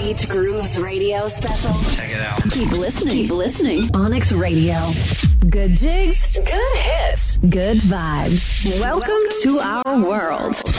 Beach Grooves radio special. Check it out. Keep listening. Keep listening. Onyx Radio. Good jigs, good hits, good vibes. Welcome to our world.